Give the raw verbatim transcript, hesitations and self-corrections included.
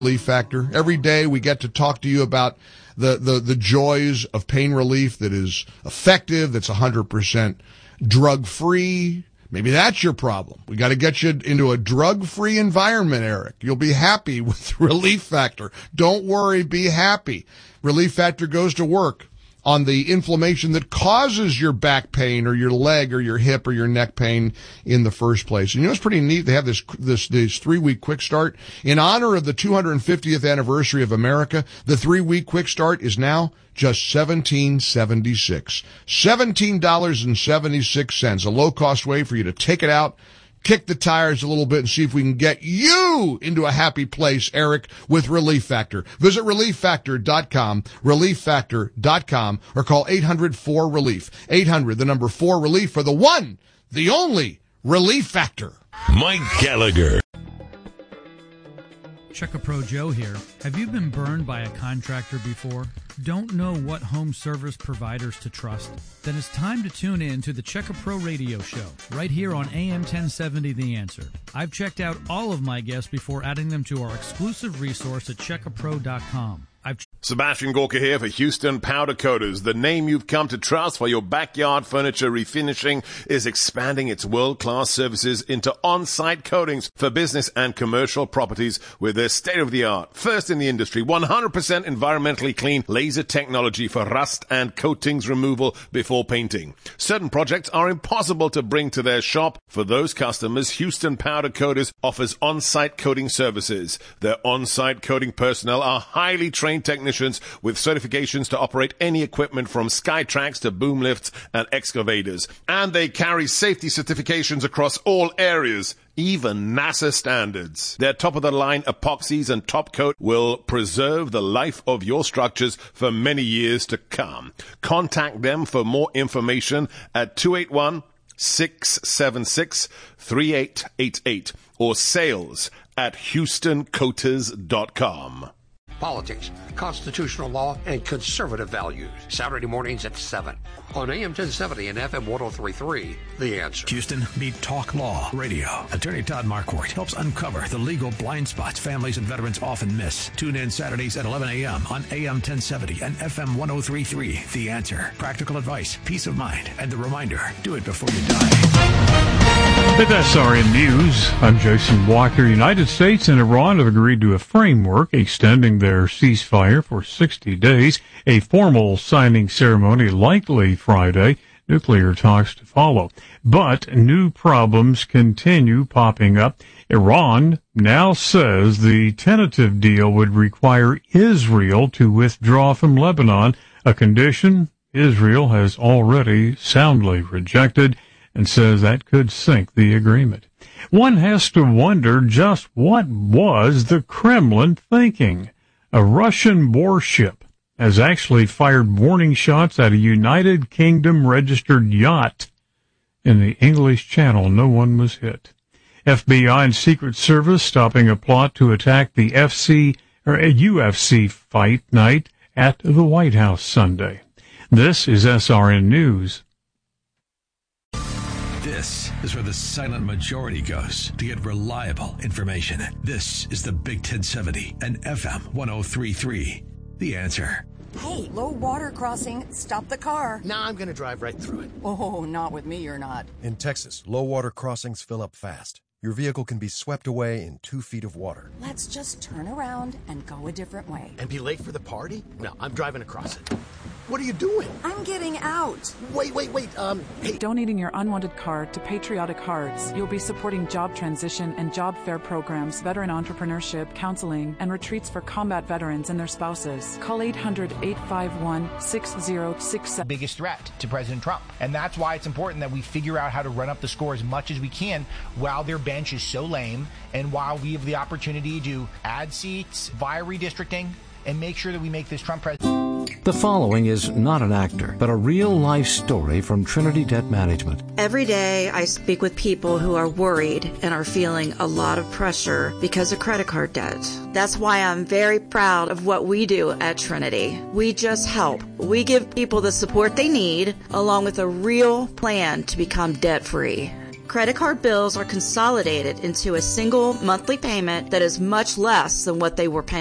Relief Factor. Every day we get to talk to you about the, the, the joys of pain relief that is effective, that's one hundred percent drug-free. Maybe that's your problem. We got to get you into a drug-free environment, Eric. You'll be happy with Relief Factor. Don't worry, be happy. Relief Factor goes to work on the inflammation that causes your back pain or your leg or your hip or your neck pain in the first place. And you know, it's pretty neat. They have this, this, this three-week quick start. In honor of the two hundred fiftieth anniversary of America, the three-week quick start is now just seventeen seventy-six. seventeen dollars and seventy-six cents. A low-cost way for you to take it out, kick the tires a little bit, and see if we can get you into a happy place, Eric, with Relief Factor. Visit relief factor dot com, relief factor dot com, or call eight hundred four relief. eight hundred, the number four relief, for the one, the only Relief Factor. Mike Gallagher. Check-A-Pro Joe here. Have you been burned by a contractor before? Don't know what home service providers to trust? Then it's time to tune in to the Check-A-Pro radio show, right here on A M ten seventy The Answer. I've checked out all of my guests before adding them to our exclusive resource at check a pro dot com. I've Sebastian Gorka here for Houston Powder Coaters. The name you've come to trust for your backyard furniture refinishing is expanding its world-class services into on-site coatings for business and commercial properties with their state-of-the-art, first in the industry, one hundred percent environmentally clean laser technology for rust and coatings removal before painting. Certain projects are impossible to bring to their shop. For those customers, Houston Powder Coaters offers on-site coating services. Their on-site coating personnel are highly trained technicians with certifications to operate any equipment from Skytrax to boom lifts and excavators. And they carry safety certifications across all areas, even NASA standards. Their top-of-the-line epoxies and top coat will preserve the life of your structures for many years to come. Contact them for more information at two eight one, six seven six, three eight eight eight or sales at houston coaters dot com. Politics, constitutional law, and conservative values. Saturday mornings at seven on A M ten seventy and F M one oh three point three. The Answer. Houston, meet Talk Law Radio. Attorney Todd Marquardt helps uncover the legal blind spots families and veterans often miss. Tune in Saturdays at eleven a.m. on A M ten seventy and F M one oh three point three. The Answer. Practical advice, peace of mind, and the reminder, do it before you die. With S R N News, I'm Jason Walker. United States and Iran have agreed to a framework extending their ceasefire for sixty days. A formal signing ceremony likely Friday. Nuclear talks to follow. But new problems continue popping up. Iran now says the tentative deal would require Israel to withdraw from Lebanon, a condition Israel has already soundly rejected, and says that could sink the agreement. One has to wonder just what was the Kremlin thinking. A Russian warship has actually fired warning shots at a United Kingdom registered yacht in the English Channel. No one was hit. F B I and Secret Service stopping a plot to attack the F C or a U F C fight night at the White House Sunday. This is S R N News. This is where the silent majority goes to get reliable information. This is the Big ten seventy and F M one oh three point three. The Answer. Hey, low water crossing. Stop the car. Nah, I'm going to drive right through it. Oh, not with me, you're not. In Texas, low water crossings fill up fast. Your vehicle can be swept away in two feet of water. Let's just turn around and go a different way. And be late for the party? No, I'm driving across it. What are you doing? I'm getting out. Wait, wait, wait. Um, hey. Donating your unwanted car to Patriotic Hearts, you'll be supporting job transition and job fair programs, veteran entrepreneurship, counseling, and retreats for combat veterans and their spouses. Call eight hundred, eight five one, six oh six seven. Biggest threat to President Trump. And that's why it's important that we figure out how to run up the score as much as we can while their bench is so lame and while we have the opportunity to add seats via redistricting and make sure that we make this Trump president. The following is not an actor, but a real-life story from Trinity Debt Management. Every day I speak with people who are worried and are feeling a lot of pressure because of credit card debt. That's why I'm very proud of what we do at Trinity. We just help. We give people the support they need, along with a real plan to become debt-free. Credit card bills are consolidated into a single monthly payment that is much less than what they were paying